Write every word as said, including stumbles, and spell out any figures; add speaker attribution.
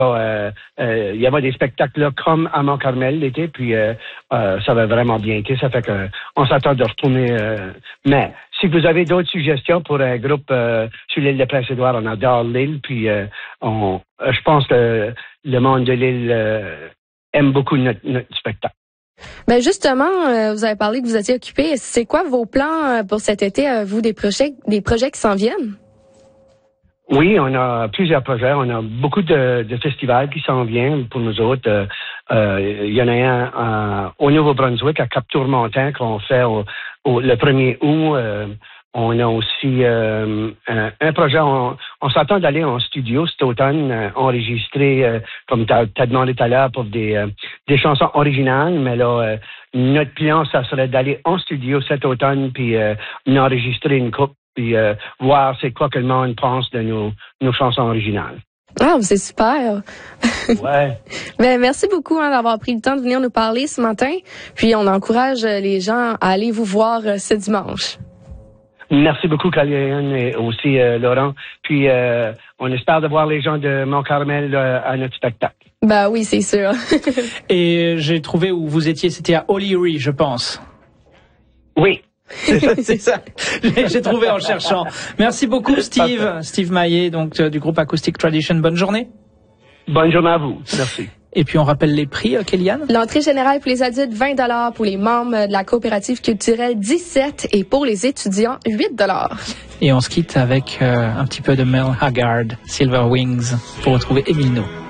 Speaker 1: Euh, euh, il y avait des spectacles là comme à Mont-Carmel l'été, puis euh, euh, ça va vraiment bien été. Ça fait que on s'attend de retourner. Euh, mais si vous avez d'autres suggestions pour un groupe euh, sur l'île de Prince-Édouard, on adore l'île, puis euh, on, je pense que le monde de l'île euh, aime beaucoup notre, notre spectacle.
Speaker 2: Ben justement, euh, vous avez parlé que vous étiez occupé. C'est quoi vos plans pour cet été, euh, vous, des projets, des projets qui s'en viennent?
Speaker 1: Oui, on a plusieurs projets. On a beaucoup de, de festivals qui s'en viennent pour nous autres. Euh, euh, il y en a un euh, au Nouveau-Brunswick, à Cap-Tourmentin, qu'on fait au, au, le premier août. Euh, on a aussi euh, un, un projet, on, on s'attend d'aller en studio cet automne, euh, enregistrer, euh, comme tu as demandé tout à l'heure, pour des, euh, des chansons originales. Mais là, euh, notre plan, ça serait d'aller en studio cet automne, puis euh, enregistrer une coupe, puis euh, voir c'est quoi que le monde pense de nos, nos chansons originales.
Speaker 2: Ah, c'est super!
Speaker 1: Ouais.
Speaker 2: Ben, merci beaucoup hein, d'avoir pris le temps de venir nous parler ce matin. Puis on encourage les gens à aller vous voir euh, ce dimanche.
Speaker 1: Merci beaucoup, Caroline, et aussi euh, Laurent. Puis euh, on espère de voir les gens de Mont-Carmel euh, à notre spectacle.
Speaker 2: Ben oui, c'est sûr.
Speaker 3: Et j'ai trouvé où vous étiez, c'était à O'Leary, je pense.
Speaker 1: Oui.
Speaker 3: C'est ça. J'ai, j'ai trouvé en cherchant. Merci beaucoup, Steve. Steve Maillet, donc euh, du groupe Acoustic Tradition. Bonne journée.
Speaker 1: Bonne journée à vous. Merci.
Speaker 3: Et puis on rappelle les prix, euh, Kéliane?
Speaker 2: L'entrée générale pour les adultes, vingt dollars. Pour les membres de la coopérative culturelle, dix-sept. Et pour les étudiants, huit dollars.
Speaker 3: Et on se quitte avec euh, un petit peu de Mel Haggard, Silver Wings, pour retrouver Emilino.